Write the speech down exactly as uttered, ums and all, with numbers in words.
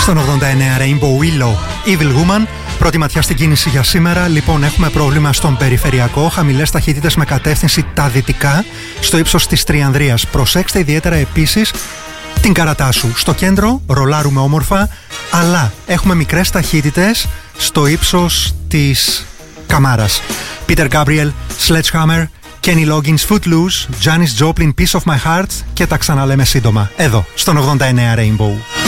Στον ογδόντα εννέα Rainbow Willow, Evil Woman. Πρώτη ματιά στην κίνηση για σήμερα. Λοιπόν, έχουμε πρόβλημα στον περιφερειακό. Χαμηλές ταχύτητες με κατεύθυνση τα δυτικά, στο ύψος της Τριανδρίας. Προσέξτε ιδιαίτερα επίσης την Καρατάσου. Στο κέντρο ρολάρουμε όμορφα, αλλά έχουμε μικρές ταχύτητες στο ύψος της Καμάρας. Peter Gabriel, Sledgehammer, Kenny Loggins, Footloose, Janis Joplin, Piece of My Heart, και τα ξαναλέμε σύντομα εδώ στον ογδόντα εννέα Rainbow.